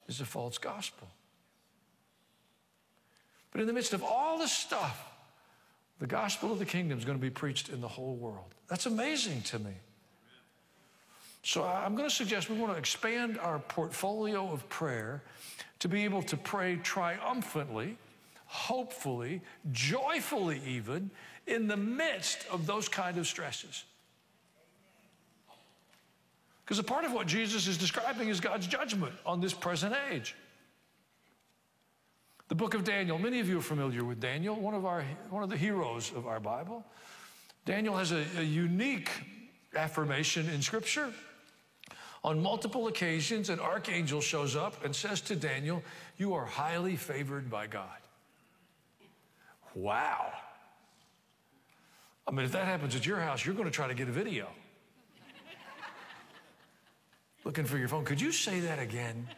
is a false gospel. But in the midst of all this stuff, the gospel of the kingdom is going to be preached in the whole world. That's amazing to me. So I'm going to suggest we want to expand our portfolio of prayer to be able to pray triumphantly, hopefully, joyfully even, in the midst of those kind of stresses. Because a part of what Jesus is describing is God's judgment on this present age. The book of Daniel, many of you are familiar with Daniel, one of the heroes of our Bible. Daniel has a unique affirmation in Scripture. On multiple occasions, an archangel shows up and says to Daniel, "You are highly favored by God." Wow. I mean, if that happens at your house, you're going to try to get a video. Looking for your phone. Could you say that again?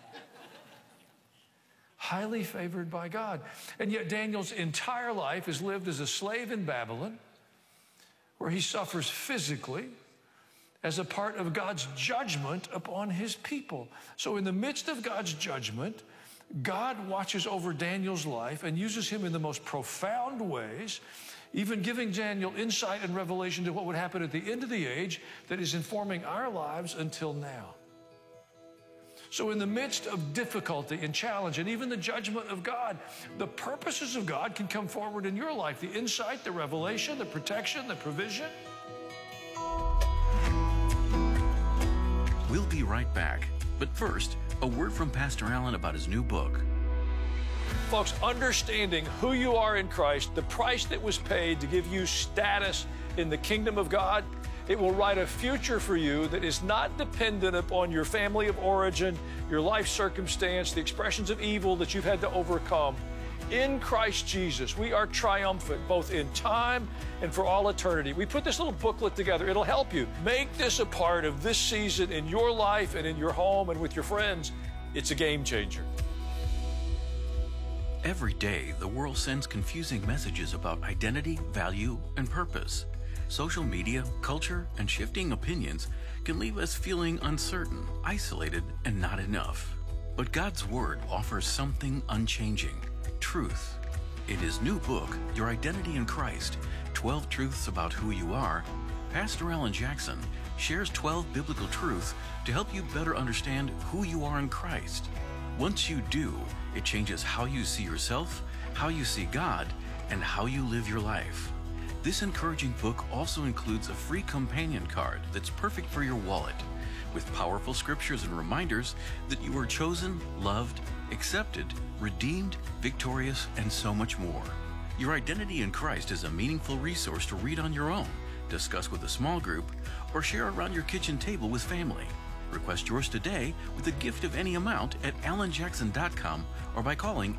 Highly favored by God. And yet Daniel's entire life is lived as a slave in Babylon, where he suffers physically as a part of God's judgment upon his people. So in the midst of God's judgment, God watches over Daniel's life and uses him in the most profound ways, even giving Daniel insight and revelation to what would happen at the end of the age that is informing our lives until now. So in the midst of difficulty and challenge and even the judgment of God, the purposes of God can come forward in your life. The insight, the revelation, the protection, the provision. We'll be right back. But first, a word from Pastor Allen about his new book. Folks, understanding who you are in Christ, the price that was paid to give you status in the kingdom of God, it will write a future for you that is not dependent upon your family of origin, your life circumstance, the expressions of evil that you've had to overcome. In Christ Jesus, we are triumphant both in time and for all eternity. We put this little booklet together. It'll help you. Make this a part of this season in your life and in your home and with your friends. It's a game changer. Every day, the world sends confusing messages about identity, value, and purpose. Social media, culture, and shifting opinions can leave us feeling uncertain, isolated, and not enough. But God's Word offers something unchanging: truth. In his new book, Your Identity in Christ, 12 Truths About Who You Are, Pastor Alan Jackson shares 12 biblical truths to help you better understand who you are in Christ. Once you do, it changes how you see yourself, how you see God, and how you live your life. This encouraging book also includes a free companion card that's perfect for your wallet, with powerful scriptures and reminders that you are chosen, loved, accepted, redeemed, victorious, and so much more. Your Identity in Christ is a meaningful resource to read on your own, discuss with a small group, or share around your kitchen table with family. Request yours today with a gift of any amount at alanjackson.com or by calling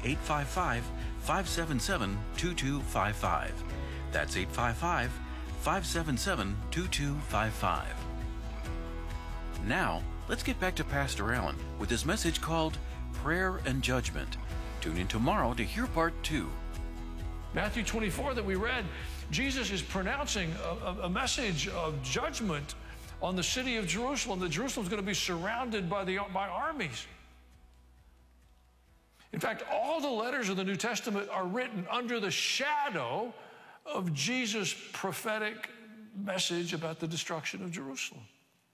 855-577-2255. That's 855-577-2255. Now, let's get back to Pastor Allen with his message called Prayer and Judgment. Tune in tomorrow to hear part 2. Matthew 24 that we read, Jesus is pronouncing a message of judgment on the city of Jerusalem. That Jerusalem is going to be surrounded by armies. In fact, all the letters of the New Testament are written under the shadow of Jesus' prophetic message about the destruction of Jerusalem.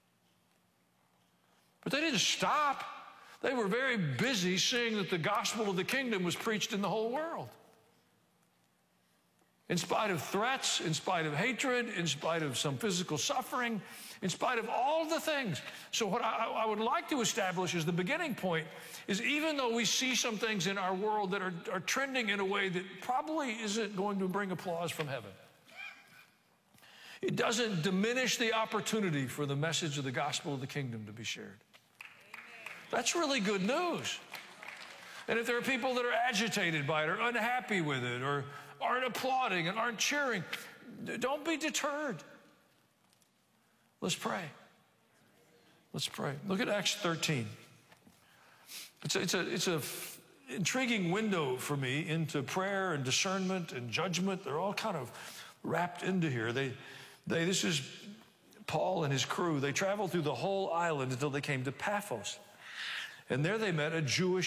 But they didn't stop. They were very busy seeing that the gospel of the kingdom was preached in the whole world. In spite of threats, in spite of hatred, in spite of some physical suffering, in spite of all the things. So what I would like to establish as the beginning point is, even though we see some things in our world that are trending in a way that probably isn't going to bring applause from heaven, it doesn't diminish the opportunity for the message of the gospel of the kingdom to be shared. That's really good news. And if there are people that are agitated by it or unhappy with it or aren't applauding and aren't cheering, don't be deterred. Let's pray. Let's pray. Look at Acts 13. It's a intriguing window for me into prayer and discernment and judgment. They're all kind of wrapped into here. This is Paul and his crew. They traveled through the whole island until they came to Paphos. And there they met a Jewish